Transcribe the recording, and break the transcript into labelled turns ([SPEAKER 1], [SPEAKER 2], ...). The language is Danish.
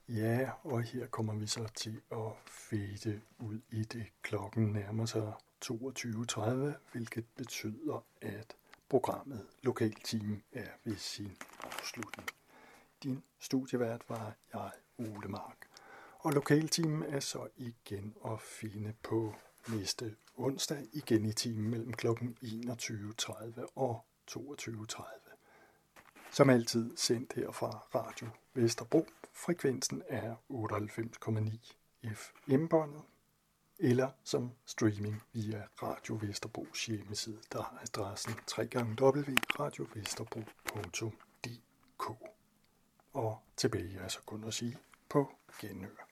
[SPEAKER 1] Ja, og her kommer vi så til at fade ud i det. Klokken nærmer sig 22.30, hvilket betyder, at programmet Lokaltimen er ved sin afslutning. Din studievært var jeg, Ole Mark. Og Lokaltimen er så igen at finde på næste onsdag, igen i timen mellem klokken 21.30 og 22.30. Som altid sendt her fra Radio Vesterbro. Frekvensen er 98,9 FM-båndet, eller som streaming via Radio Vesterbros hjemmeside, der har adressen www.radiovesterbro.dk. Og tilbage er så kun at sige på genhør.